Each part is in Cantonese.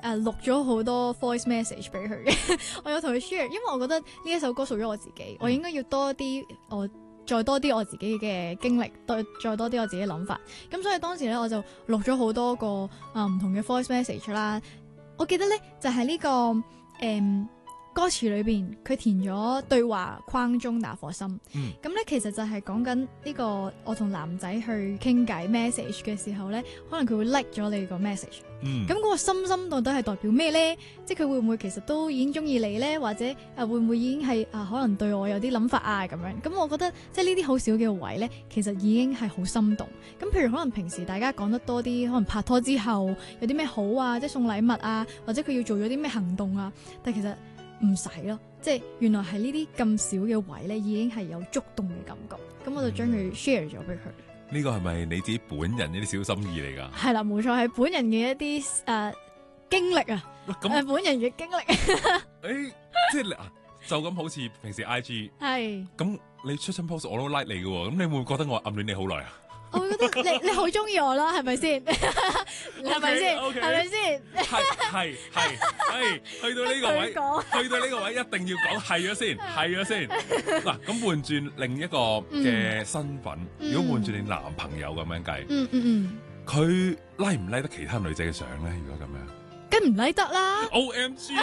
錄咗好多 voice message 俾佢嘅，我有同佢 share，因為我覺得呢一首歌屬於我自己，我應該要再多啲我自己嘅經歷，再多啲我自己嘅諗法。咁所以當時咧我就錄咗好多個唔同嘅 voice message 啦。我記得咧就係呢個歌詞裏邊佢填咗對話框中那顆心。咁咧其實就係講緊呢個我同男仔去傾偈 message 嘅時候咧，可能佢會 like 咗你個 message。咁嗰個心到底係代表咩咧？即係佢會唔會其實都已經中意你咧？或者會唔會已經係可能對我有啲諗法啊咁樣？咁我覺得即係呢啲好少嘅位咧，其實已經係好心動。咁譬如可能平時大家講得多啲，可能拍拖之後有啲咩好啊，即係送禮物啊，或者佢要做咗啲咩行動啊，但係其實唔使咯，即係原來係呢啲咁少嘅位咧，已經係有觸動嘅感覺。咁我就將佢 share 咗俾佢。 呢個係咪你自己本人一啲小心意嚟㗎？ 係啦，冇錯，係本人嘅一啲經歷啊。本人嘅經歷。 即係就咁好似平時 IG 係。咁你出親 post 我都 like 你嘅喎，咁你會唔會覺得我暗戀你好耐啊？ 我會覺得你好中意我啦，係咪先？係咪先？係咪先？ 係去到呢個位，去到呢個位一定要講係咗先，係咗先。嗱，咁換轉另一個嘅身份，如果換轉你男朋友咁樣計，佢 like 唔 like 得其他女仔嘅相咧？如果咁樣？ 梗唔 like 得啦 ！OMG，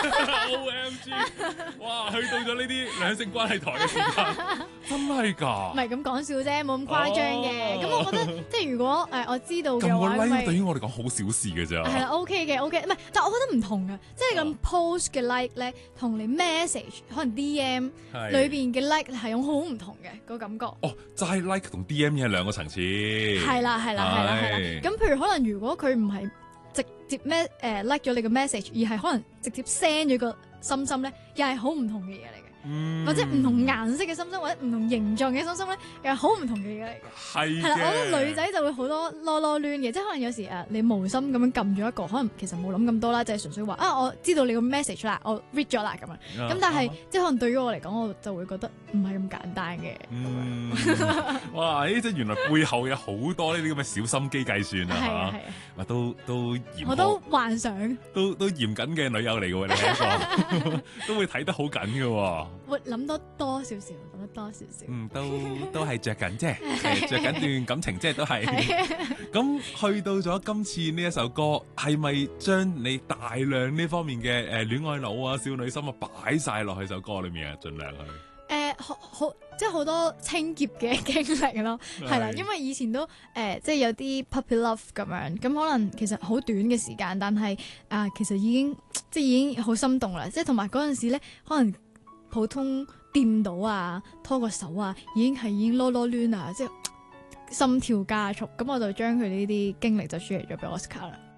哇！去到咗呢啲兩性關係台嘅時間，真係㗎！ 唔係咁講笑啫，冇咁誇張嘅。咁我覺得即係如果我知道嘅話， 咁個 like 對於我嚟講好小事嘅咋。 係啦，OK 嘅，OK。唔係，但係我覺得唔同嘅，即係咁 post 嘅 like 咧，同你 message 可能 DM 裏邊嘅 like 係有好唔同嘅個感覺。 哦，就係 like 同 DM 係兩個層次。 係啦。咁譬如可能如果佢唔係直接like 咗你個 message， 而係可能直接 send 咗個心心咧，又係好唔同嘅嘢嚟嘅。或者唔同顏色嘅心心，或者唔同形狀嘅心心咧，又係好唔同嘅嘢嚟嘅。係啦，我覺得女仔就會好多囉攣嘅，即係可能有時你無心咁樣撳咗一個，可能其實冇諗咁多啦，就係純粹話我知道你個 message 啦，我 read 咗啦咁樣。咁但係即係可能對於我嚟講，我就會覺得唔係咁簡單嘅。 哇！即係原來背後有好多呢啲咁嘅小心機計算啊！係啊，都嚴， 我都幻想， 都嚴謹嘅女友嚟嘅喎，你係一個都會睇得好緊嘅喎。 會諗得多少少，諗得多少少。 都係着緊啫，着緊段感情啫，都係。咁去到咗今次呢一首歌，係咪將你大量呢方面嘅戀愛腦啊、少女心啊擺晒落去首歌裏面啊？盡量去。 好即係好多清潔嘅經歷咯，係啦，因為以前都即係有啲 puppy love 咁樣，咁可能其實好短嘅時間，但係其實已經好心動啦，即係同埋嗰陣時咧，可能普通掂到啊，拖個手啊，已經囉攣啊，即係心跳加速，咁我就將佢呢啲經歷就 share 咗俾 Oscar 啦。